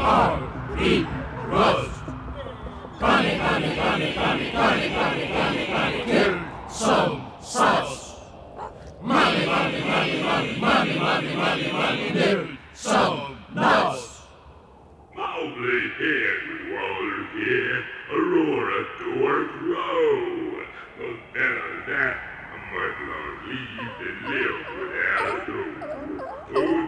R.E. Rust. Connie, Connie, Connie, Connie, Connie, Connie, Connie, Connie, kill some sauce. Money, money, money, money, money, money, money, money, kill some mouse. Mowgli here, Waller here, Aurora door crow. No better than that, I might not leave and live without a door.